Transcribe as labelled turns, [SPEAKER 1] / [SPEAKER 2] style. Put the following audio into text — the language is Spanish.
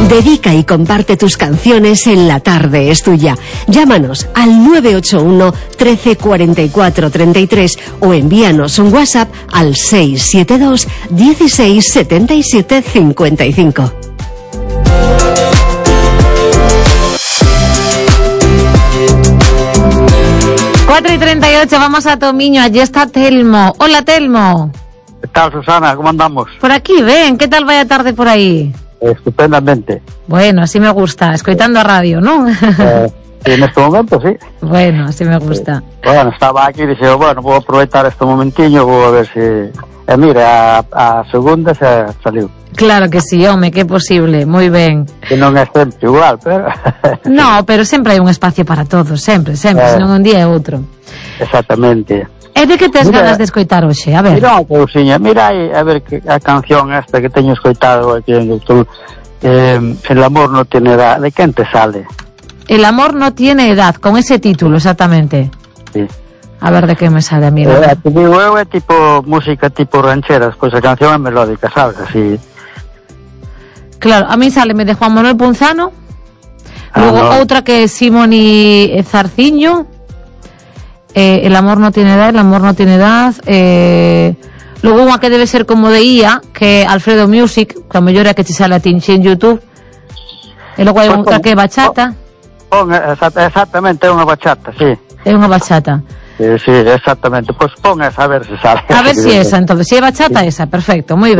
[SPEAKER 1] Dedica y comparte tus canciones en La Tarde es Tuya. Llámanos al 981 13 44 33 o envíanos un WhatsApp al 672 16 77 55.
[SPEAKER 2] Cuatro y 38, vamos a Tomiño, allí está Telmo. Hola, Telmo.
[SPEAKER 3] ¿Qué tal, Susana? ¿Cómo andamos?
[SPEAKER 2] Por aquí, ven, ¿qué tal vaya tarde por aí?
[SPEAKER 3] Estupendamente.
[SPEAKER 2] Bueno, así me gusta, escoitando a radio, ¿no?
[SPEAKER 3] En este momento, sí.
[SPEAKER 2] Bueno, así me gusta.
[SPEAKER 3] Bueno, estaba aquí y dije, bueno, voy a aprovechar este momentiño, voy a ver si... mira, a segunda se salió.
[SPEAKER 2] Claro que sí, home, que é posible, moi ben.
[SPEAKER 3] Que non é sempre igual, pero...
[SPEAKER 2] No, pero sempre hai un espacio para todos, sempre, senón un día é outro.
[SPEAKER 3] Exactamente.
[SPEAKER 2] E de que tes ganas de escoitar hoxe? A ver.
[SPEAKER 3] Mira unha cousiña, mira aí, a ver que a canción esta que teño escoitado aquí en YouTube, El amor no tiene edad, ¿de quen te sale?
[SPEAKER 2] El amor no tiene edad, con ese título, exactamente.
[SPEAKER 3] Sí.
[SPEAKER 2] A ver de que me sale a mí.
[SPEAKER 3] Te digo, eu é tipo música tipo rancheras, pois a canción é melódica, sabes, así.
[SPEAKER 2] Claro, a mí sáleme de Juan Manuel Punzano, luego outra que é Simoni Zarciño, El amor no tiene edad, El amor no tiene edad, luego unha que debe ser como de IA, que é Alfredo Music, que a mellor é que te sale a ti en YouTube, e logo hai outra que é bachata.
[SPEAKER 3] Exactamente, é unha bachata, sí.
[SPEAKER 2] É unha bachata.
[SPEAKER 3] Sí, exactamente. Pois pon esa a ver se sale.
[SPEAKER 2] A ver si esa, entonces. Si é bachata, esa, perfecto, moi ben.